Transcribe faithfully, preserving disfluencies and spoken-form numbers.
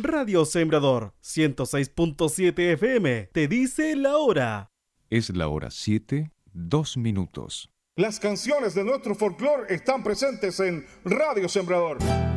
Radio Sembrador ciento seis punto siete F M te dice la hora. Es la hora siete, dos minutos. Las canciones de nuestro folclore están presentes en Radio Sembrador.